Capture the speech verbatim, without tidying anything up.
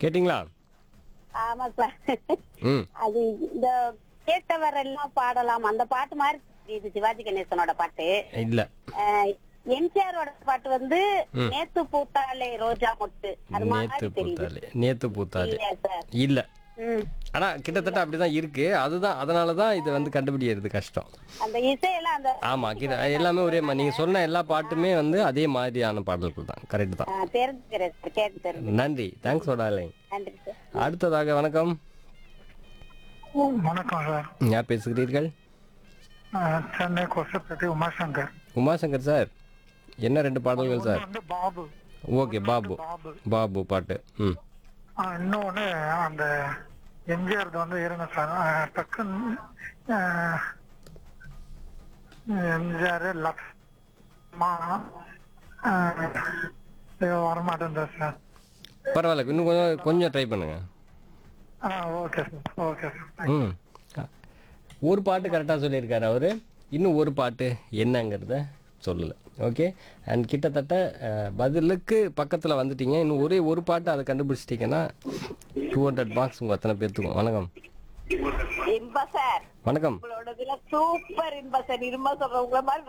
கேட்டிங்களா? ஆமா சார். ம். அது இந்த கேட்டவரெல்லாம் பாடலாம் அந்த பாட்டு மாதிரி இது சிவாஜி கணேசனோட பாட்டு. இல்ல. எம்ஜிஆரோட பாட்டு வந்து ம். நேத்து பூத்தாலே ரோஜா மொட்டு அது நேத்து மாதிரி தெரியுது. பூத்தாலே நேத்து பூத்தாலே இல்லையா சார்? இல்ல. ம். ஆனா கிட்டத்தட்ட அப்படிதான் இருக்கு. அதுதான் அதனால தான் இது வந்து கண்டுபிடிக்கிறது கஷ்டம். அந்த இசையெல்லாம் அந்த ஆமா, கிட்ட எல்லாமே ஒரே மாதிரி. நீங்க சொன்ன எல்லா பாட்டுமே வந்து அதே மாதிரியான பாடல்கள் தான். கரெக்ட் தான். ஆ, தெரிஞ்சுக்கிறேன் சார். கேட்டு தெரிஞ்சு. நன்றி. Thanks for darling. நன்றி சார். அடுத்ததாக வணக்கம். வணக்கம் சார். யார் பேசுகிறீர்கள்? அஹ் சென்னை கொசப்பேட்டை உமாசங்கர். உமாசங்கர் சார், என்ன ரெண்டு பாடல்கள் ஒண்ணு சார்? வந்து பாபு. ஓகே, பாபு. பாபு. பாபு பாட்டு. ம். அஹ் இன்னொன்னு அந்த எம்ஜிஆர் வந்து இருங்க சார். அஹ் டக்குன்னு அஹ் எம்ஜிஆர் லக்ஷ்மா வரமாட்டேன் சார். பரவாயில்ல, இன்னும் கொஞ்சம் கொஞ்சம் ட்ரை பண்ணுங்க. ஆ ஓகே சார். Okay sir. ம். ஒரு பாட்டு கரெக்டாக சொல்லியிருக்காரு அவரு. இன்னும் ஒரு பாட்டு என்னங்கிறத சொல்லலை. ஓகே. அண்ட் கிட்டத்தட்ட அஹ், பதிலுக்கு பக்கத்தில் வந்துட்டீங்க. இன்னும் ஒரே ஒரு பாட்டு அதை கண்டுபிடிச்சிட்டிங்கன்னா டூ ஹண்ட்ரட் மார்க்ஸ் உங்கள் அத்தனை பேர்த்துக்கும். வணக்கம். இன்ப சார். வணக்கம். உங்களோட இதுல சூப்பர் இன்ப சார். இரும்ப சொல்றவங்கள மாதிரி